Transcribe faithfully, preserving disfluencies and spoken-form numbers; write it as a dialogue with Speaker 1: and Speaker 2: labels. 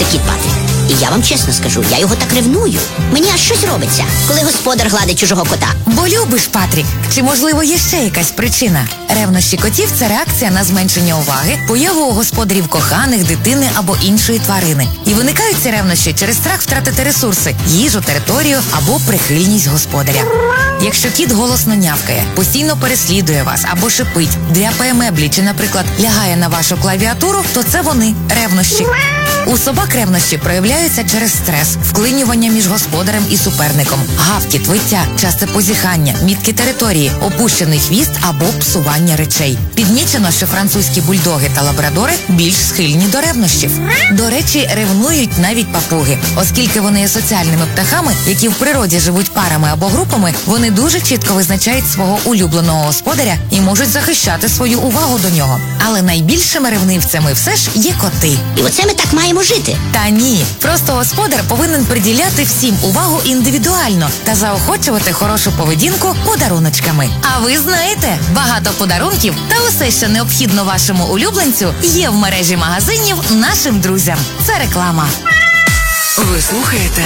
Speaker 1: Це кіт Патрік. І я вам чесно скажу, я його так ревную. Мені аж щось робиться, коли господар гладить чужого кота.
Speaker 2: Бо любиш, Патрік. Чи, можливо, є ще якась причина? Ревнощі котів – це реакція на зменшення уваги, появу у господарів коханих, дитини або іншої тварини. І виникають ці ревнощі через страх втратити ресурси – їжу, територію або прихильність господаря. Якщо кіт голосно нявкає, постійно переслідує вас або шипить, дряпає меблі чи, наприклад, лягає на вашу клавіатуру, то це вони – ревнощі. У собак ревнощі проявляються через стрес, вклинювання між господарем і суперником, гавкіт, виття, часте позіхання, мітки території, опущений хвіст або псування речей. Підмічено, що французькі бульдоги та лабрадори більш схильні до ревнощів. До речі, ревнують навіть папуги. Оскільки вони є соціальними птахами, які в природі живуть парами або групами, вони дуже чітко визначають свого улюбленого господаря і можуть захищати свою увагу до нього. Але найбільшими ревнивцями все ж є коти.
Speaker 1: І оце ми так маємо жити.
Speaker 2: Та ні, просто господар повинен приділяти всім увагу індивідуально та заохочувати хорошу поведінку подаруночками. А ви знаєте, багато подарунків та усе, що необхідно вашому улюбленцю, є в мережі магазинів нашим друзям. Це реклама.
Speaker 3: Ви слухаєте